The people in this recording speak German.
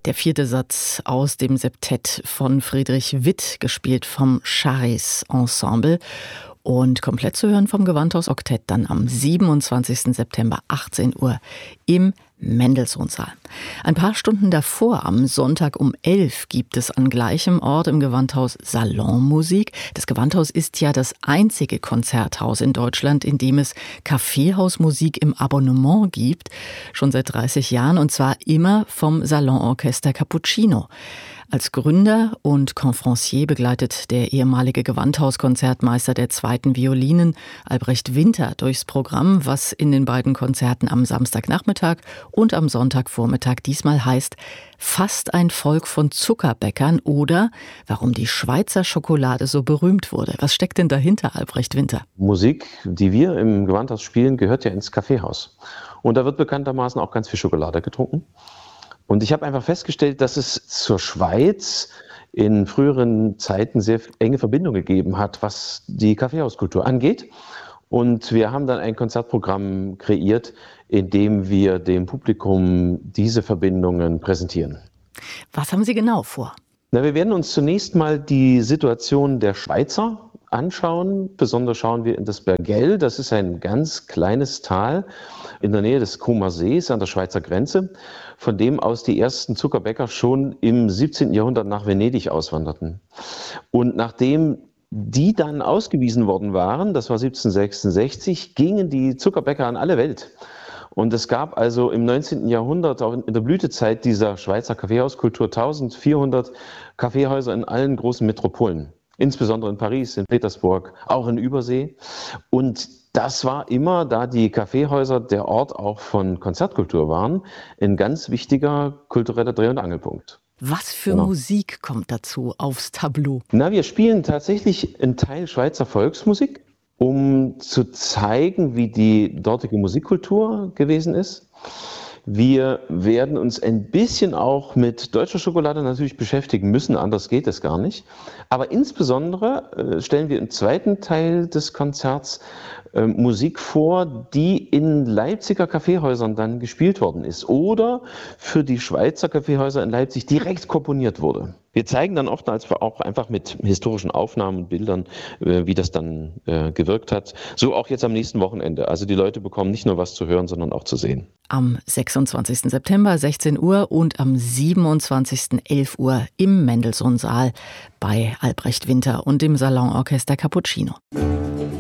Der 4. Satz aus dem Septett von Friedrich Witt, gespielt vom Charys Ensemble. Und komplett zu hören vom Gewandhaus Oktett dann am 27. September 18 Uhr im Mendelssohn-Saal. Ein paar Stunden davor, am Sonntag um 11, gibt es an gleichem Ort im Gewandhaus Salonmusik. Das Gewandhaus ist ja das einzige Konzerthaus in Deutschland, in dem es Kaffeehausmusik im Abonnement gibt, schon seit 30 Jahren, und zwar immer vom Salonorchester Cappuccino. Als Gründer und Conférencier begleitet der ehemalige Gewandhauskonzertmeister der zweiten Violinen, Albrecht Winter, durchs Programm, was in den beiden Konzerten am Samstagnachmittag und am Sonntagvormittag diesmal heißt Fast ein Volk von Zuckerbäckern oder warum die Schweizer Schokolade so berühmt wurde. Was steckt denn dahinter, Albrecht Winter? Musik, die wir im Gewandhaus spielen, gehört ja ins Kaffeehaus. Und da wird bekanntermaßen auch ganz viel Schokolade getrunken. Und ich habe einfach festgestellt, dass es zur Schweiz in früheren Zeiten sehr enge Verbindungen gegeben hat, was die Kaffeehauskultur angeht. Und wir haben dann ein Konzertprogramm kreiert, in dem wir dem Publikum diese Verbindungen präsentieren. Was haben Sie genau vor? Wir werden uns zunächst mal die Situation der Schweizer anschauen. Besonders schauen wir in das Bergell. Das ist ein ganz kleines Tal in der Nähe des Comer Sees an der Schweizer Grenze, von dem aus die ersten Zuckerbäcker schon im 17. Jahrhundert nach Venedig auswanderten. Und nachdem die dann ausgewiesen worden waren, das war 1766, gingen die Zuckerbäcker an alle Welt. Und es gab also im 19. Jahrhundert, auch in der Blütezeit dieser Schweizer Kaffeehauskultur, 1400 Kaffeehäuser in allen großen Metropolen. Insbesondere in Paris, in Petersburg, auch in Übersee. Und das war immer, da die Kaffeehäuser der Ort auch von Konzertkultur waren, ein ganz wichtiger kultureller Dreh- und Angelpunkt. Was für Musik kommt dazu aufs Tableau? Wir spielen tatsächlich einen Teil Schweizer Volksmusik, um zu zeigen, wie die dortige Musikkultur gewesen ist. Wir werden uns ein bisschen auch mit deutscher Schokolade natürlich beschäftigen müssen, anders geht es gar nicht. Aber insbesondere stellen wir im zweiten Teil des Konzerts Musik vor, die in Leipziger Kaffeehäusern dann gespielt worden ist oder für die Schweizer Kaffeehäuser in Leipzig direkt komponiert wurde. Wir zeigen dann oft auch einfach mit historischen Aufnahmen und Bildern, wie das dann gewirkt hat. So auch jetzt am nächsten Wochenende. Also die Leute bekommen nicht nur was zu hören, sondern auch zu sehen. Am 26. September 16 Uhr und am 27. 11 Uhr im Mendelssohn-Saal bei Albrecht Winter und dem Salonorchester Cappuccino.